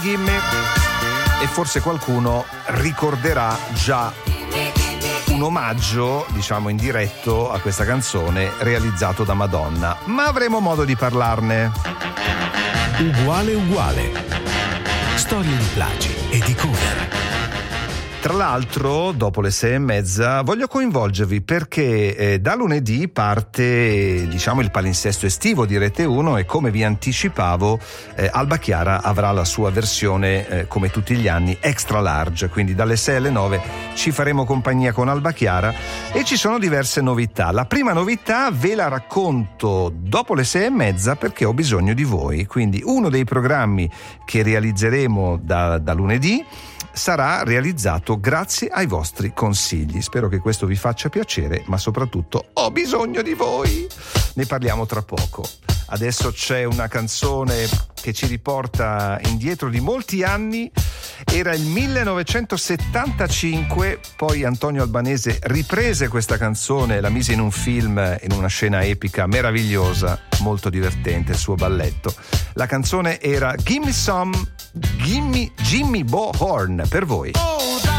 Gimme. E forse qualcuno ricorderà già un omaggio, diciamo in diretto, a questa canzone realizzato da Madonna, ma avremo modo di parlarne. Uguale uguale. Storie di plagi e di cover. Tra l'altro, dopo le 6:30 voglio coinvolgervi perché da lunedì parte, diciamo, il palinsesto estivo di Rete 1 e, come vi anticipavo, Alba Chiara avrà la sua versione, come tutti gli anni, extra large, quindi dalle 6 alle 9 ci faremo compagnia con Alba Chiara e ci sono diverse novità. La prima novità ve la racconto dopo le 6:30 perché ho bisogno di voi, quindi uno dei programmi che realizzeremo da lunedì sarà realizzato grazie ai vostri consigli. Spero che questo vi faccia piacere, ma soprattutto ho bisogno di voi. Ne parliamo tra poco. Adesso c'è una canzone che ci riporta indietro di molti anni. Era il 1975, poi Antonio Albanese riprese questa canzone e la mise in un film, in una scena epica meravigliosa, molto divertente, il suo balletto. La canzone era Gimme Some, Gimme Jimmy Bo Horn, per voi.